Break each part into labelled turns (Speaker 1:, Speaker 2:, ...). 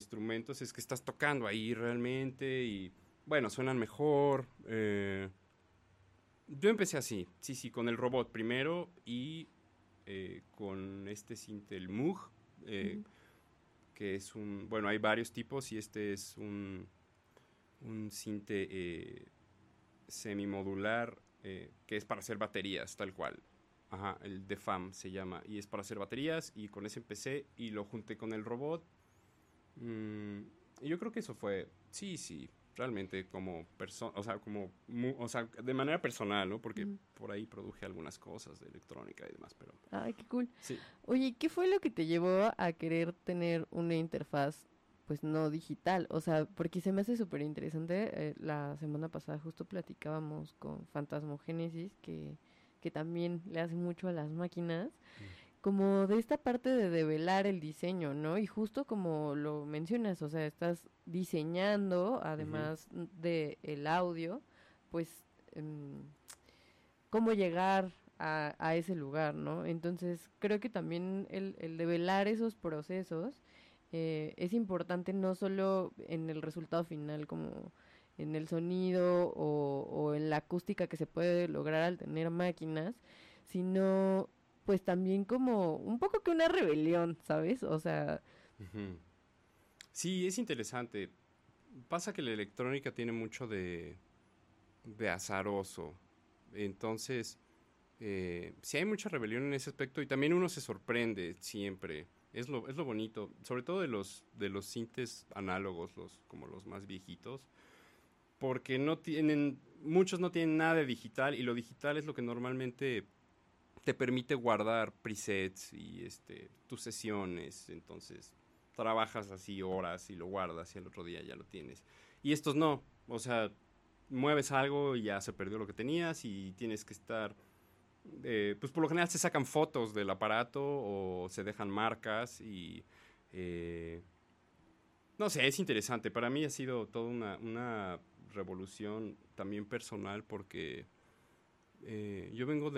Speaker 1: instrumentos es que estás tocando ahí realmente y, bueno, suenan mejor. Yo empecé así, sí, con el robot primero y con este synth, el Moog, eh,
Speaker 2: Ujú.
Speaker 1: que es bueno, hay varios tipos y este es un synth semimodular que es para hacer baterías, tal cual. Ajá, el DeFam se llama. Y es para hacer baterías y con ese empecé y lo junté con el robot. Mm, y yo creo que eso fue, sí, realmente como persona, o sea, o sea, de manera personal, ¿no? Porque
Speaker 2: Ujú.
Speaker 1: por ahí produje algunas cosas de electrónica y demás, pero
Speaker 2: Ay, qué cool.
Speaker 1: sí.
Speaker 2: Oye, ¿qué fue lo que te llevó a querer tener una interfaz, pues no digital? O sea, porque se me hace súper interesante. La semana pasada justo platicábamos con Fantasmogénesis, que también le hace mucho a las máquinas,
Speaker 1: Mm.
Speaker 2: como de esta parte de develar el diseño, ¿no? Y justo como lo mencionas, o sea, estás diseñando,
Speaker 1: Ujú.
Speaker 2: además de el audio, pues cómo llegar a ese lugar, ¿no? Entonces, creo que también el develar esos procesos es importante no solo en el resultado final, como en el sonido o en la acústica que se puede lograr al tener máquinas, sino pues también como un poco que una rebelión, ¿sabes? O sea,
Speaker 1: Ujú. Sí, es interesante. Pasa que la electrónica tiene mucho de azaroso. Entonces, sí hay mucha rebelión en ese aspecto y también uno se sorprende siempre. Es lo bonito, sobre todo de los sintes análogos, como los más viejitos, porque muchos no tienen nada de digital y lo digital es lo que normalmente te permite guardar presets y tus sesiones, entonces trabajas así horas y lo guardas y al otro día ya lo tienes. Y estos no, o sea, mueves algo y ya se perdió lo que tenías y tienes que estar pues por lo general se sacan fotos del aparato o se dejan marcas y eh, no sé, es interesante. Para mí ha sido toda una revolución también personal porque yo vengo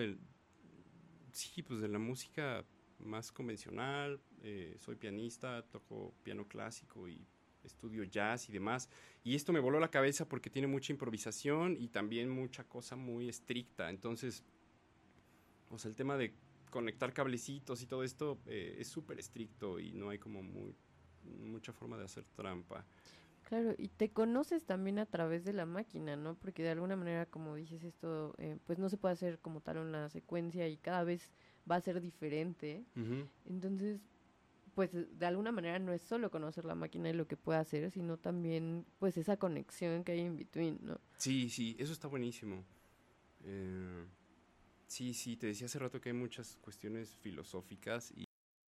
Speaker 1: sí, pues de la música más convencional, soy pianista, toco piano clásico y estudio jazz y demás. Y esto me voló la cabeza porque tiene mucha improvisación y también mucha cosa muy estricta. Entonces, o sea, el tema de conectar cablecitos y todo esto es súper estricto y no hay como mucha forma de hacer trampa.
Speaker 2: claro, y te conoces también a través de la máquina, ¿no? Porque de alguna manera, como dices esto, pues no se puede hacer como tal una secuencia y cada vez va a ser diferente.
Speaker 1: Ujú.
Speaker 2: Entonces, pues de alguna manera no es solo conocer la máquina y lo que puede hacer, sino también pues esa conexión que hay en between, ¿no?
Speaker 1: Sí, eso está buenísimo. Eh, sí, te decía hace rato que hay muchas cuestiones filosóficas